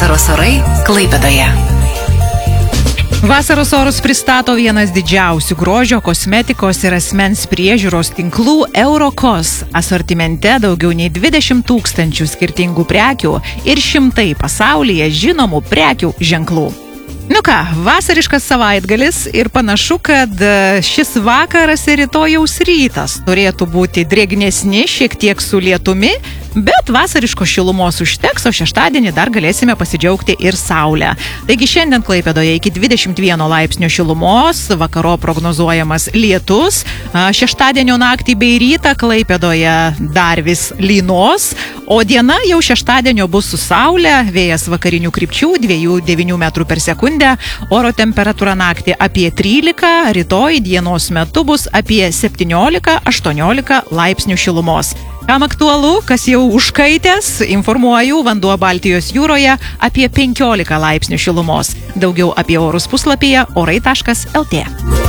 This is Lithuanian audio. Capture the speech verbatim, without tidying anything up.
Vasaros orai Klaipėdoje. Vasaros orus pristato vienas didžiausių grožio, kosmetikos ir asmens priežiūros tinklų Eurokos. Asortimente daugiau nei dvidešimt tūkstančių skirtingų prekių ir šimtai pasaulyje žinomų prekių ženklų. Nu ką, vasariškas savaitgalis ir panašu, kad šis vakaras ir rytojaus rytas turėtų būti drėgnesni, šiek tiek su lietumi, bet vasariškos šilumos užteks, o šeštadienį dar galėsime pasidžiaugti ir saulę. Taigi šiandien Klaipėdoje iki dvidešimt vieno laipsnio šilumos, vakaro prognozuojamas lietus, šeštadienio naktį bei rytą Klaipėdoje dar vis lynos, o diena jau šeštadienio bus su saulė, vėjas vakarinių krypčių dviejų devynių metrų per sekundę, oro temperatūra naktį apie trylika, rytoj dienos metu bus apie septyniolika aštuoniolika laipsnių šilumos. Kam aktualu, kas jau užkaitęs, informuoju, vanduo Baltijos jūroje apie penkiolika laipsnių šilumos. Daugiau apie orus puslapyje orai taškas lt.